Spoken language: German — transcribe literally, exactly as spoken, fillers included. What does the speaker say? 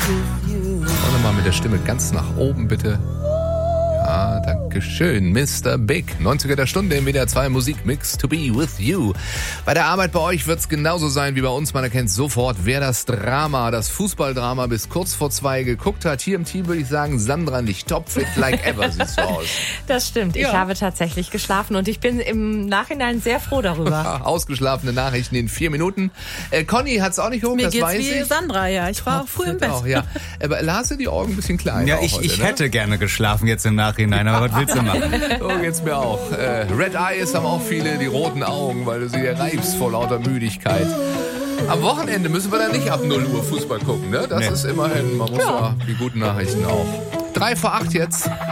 Und nochmal mit der Stimme ganz nach oben, bitte. Ja, danke schön. Mister Big, neunziger der Stunde im W D R zwei Musikmix To Be With You. Bei der Arbeit bei euch wird's genauso sein wie bei uns. Man erkennt sofort, wer das Drama, das Fußballdrama bis kurz vor zwei geguckt hat. Hier im Team würde ich sagen, Sandra nicht topfit like ever, siehst du aus. Das stimmt. Ja. Ich habe tatsächlich geschlafen und ich bin im Nachhinein sehr froh darüber. Ausgeschlafene Nachrichten in vier Minuten. Äh, Conny hat's auch nicht geguckt, Mir das geht's weiß wie ich. Sandra, ja. Ich war früh im Bett. Auch, ja. Aber Lars hat die Augen ein bisschen klein. Ja, auch ich, heute, ich ne? hätte gerne geschlafen jetzt im Nachhinein, aber was willst du machen? So geht's mir auch. Äh, Red Eyes haben auch viele, die roten Augen, weil du sie reibst vor lauter Müdigkeit. Am Wochenende müssen wir dann nicht ab null Uhr Fußball gucken, ne? Das Nee. ist immerhin, man muss ja. ja die guten Nachrichten auch. Drei vor acht jetzt.